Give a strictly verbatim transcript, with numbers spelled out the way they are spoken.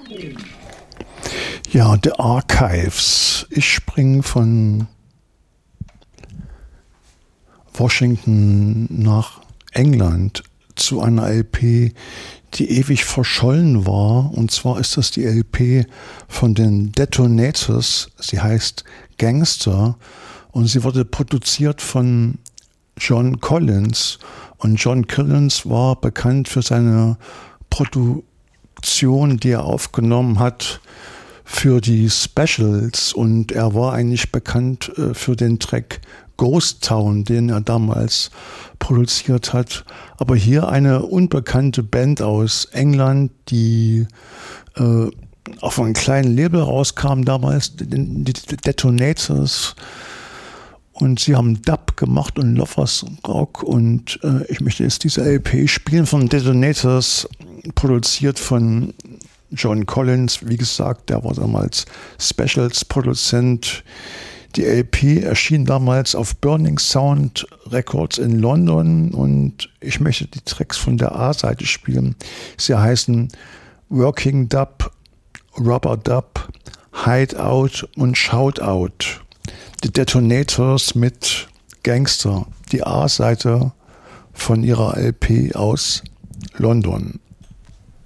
Ja, The Archives. Ich springe von Washington nach England zu einer L P, die ewig verschollen war. Und zwar ist das die L P von den Detonators. Sie heißt Gangster und sie wurde produziert von John Collins. Und John Collins war bekannt für seine Produktion, die er aufgenommen hat für die Specials. Und er war eigentlich bekannt äh, für den Track Ghost Town, den er damals produziert hat. Aber hier eine unbekannte Band aus England, die äh, auf einem kleinen Label rauskam damals, die Detonators. Und sie haben Dub gemacht und Lovers Rock. Und äh, ich möchte jetzt diese L P spielen von Detonators, produziert von John Collins. Wie gesagt, der war damals Specials-Produzent. Die L P erschien damals auf Burning Sound Records in London und ich möchte die Tracks von der A-Seite spielen. Sie heißen Working Dub, Rubber Dub, Hideout und Shoutout. Die Detonators mit Gangster, die A-Seite von ihrer L P aus London.